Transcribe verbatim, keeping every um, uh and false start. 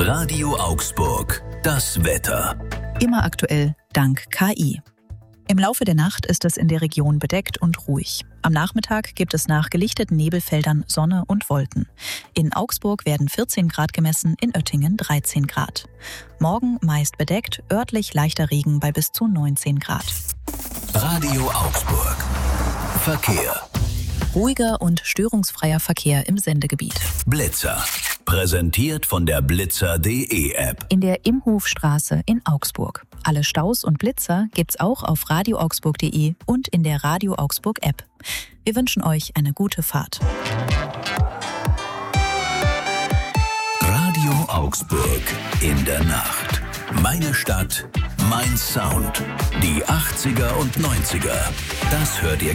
Radio Augsburg, das Wetter. Immer aktuell dank K I. Im Laufe der Nacht ist es in der Region bedeckt und ruhig. Am Nachmittag gibt es nach gelichteten Nebelfeldern Sonne und Wolken. In Augsburg werden vierzehn Grad gemessen, in Oettingen dreizehn Grad. Morgen meist bedeckt, örtlich leichter Regen bei bis zu neunzehn Grad. Radio Augsburg. Verkehr. Ruhiger und störungsfreier Verkehr im Sendegebiet. Blitzer. Präsentiert von der Blitzer punkt de App. In der Imhofstraße in Augsburg. Alle Staus und Blitzer gibt's auch auf radio augsburg punkt de und in der Radio Augsburg App. Wir wünschen euch eine gute Fahrt. Radio Augsburg in der Nacht. Meine Stadt, mein Sound. Die achtziger und neunziger. Das hört ihr